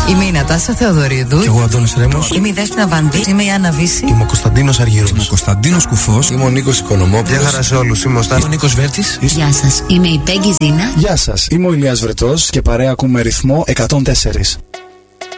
Είμαι η Νατάσα Θεοδωρίδου. Και εγώ Αντώνης Ρέμος. Είμαι η Δέσποινα Βανδύ. Είμαι η Άννα Βύση. Είμαι ο Κωνσταντίνος Αργύρος. Είμαι ο Κωνσταντίνος Κουφός. Είμαι ο Νίκος Οικονομόπουλος. Γεια χαρά σε όλους. Είμαι ο Νίκος Βέρτης. Γεια σας. Είμαι η Πέγγι Ζήνα. Γεια σας. Είμαι ο Ηλίας Βρετός και παρέα ακούμε ρυθμό 104.